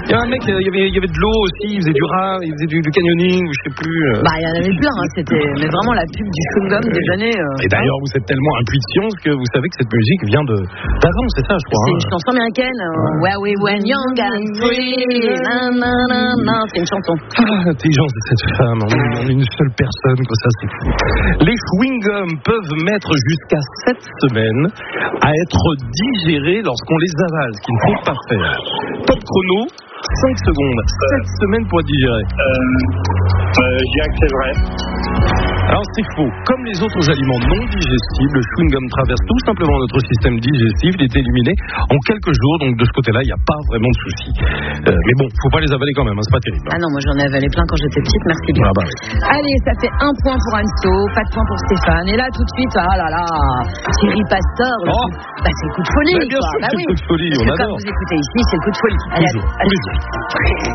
Il y avait un mec, il y avait de l'eau aussi, il faisait du rat, il faisait du canyoning, ou je sais plus. Bah, il y en avait plein, hein, c'était mais vraiment la pub du chewing-gum des années. Et d'ailleurs, vous êtes tellement impuissants que vous savez que cette musique vient d'avant, c'est ça, je crois. C'est une chanson américaine. Where we were young and free. C'est une chanson. L'intelligence de cette femme, on est une seule personne, que ça, c'est fou. Les chewing-gums peuvent mettre jusqu'à 7 semaines à être digérés lorsqu'on les avale, ce qu'il ne faut pas faire. Top chrono, 5 secondes, 7 semaines pour être digéré. Je dirais que c'est vrai. Alors c'est faux. Comme les autres aliments non digestibles, le chewing-gum traverse tout simplement notre système digestif. Il est éliminé en quelques jours, donc de ce côté-là, il n'y a pas vraiment de souci. Mais bon, faut pas les avaler quand même, hein, c'est pas terrible. Ah non, moi j'en ai avalé plein quand j'étais petite, merci bien. Ah bah oui. Allez, ça fait 1 point pour Anso, pas de point pour Stéphane. Et là, tout de suite, ah là là, Thierry Pastor, c'est le coup de folie. Bien quoi. sûr, Bah c'est oui. le coup de folie, Parce on que adore. comme vous écoutez ici, c'est le coup de folie. Allez, Toujours, tous les jours.